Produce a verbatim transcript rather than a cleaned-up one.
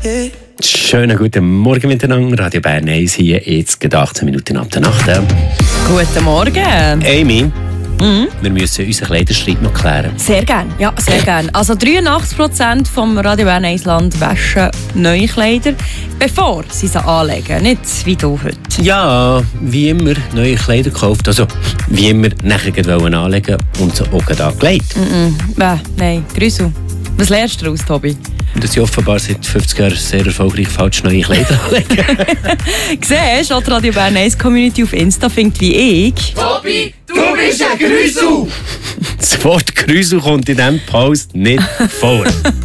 Schönen guten Morgen miteinander. Radio Bern eins hier, jetzt geht achtzehn Minuten ab der Nacht. Guten Morgen. Amy, mhm. wir müssen unseren Kleiderstreit noch klären. Sehr gerne, ja, sehr gerne. Also dreiundachtzig Prozent vom Radio Bern eins Land waschen neue Kleider, bevor sie sie anlegen. Nicht wie du heute. Ja, wie immer neue Kleider gekauft. Also wie immer nachher wollen anlegen und so auch angelegt. Mm -mm. Äh, nein, Grüße. Was lernst du daraus, Tobi? Dass sie offenbar seit fünfzig Jahren sehr erfolgreich falsch neue Kleider anlegen. Siehst du, die Radio Bern eins Community auf Insta findet wie ich. Tobi, du bist ein Grüßu! Das Wort Grüßu kommt in diesem Post nicht vor.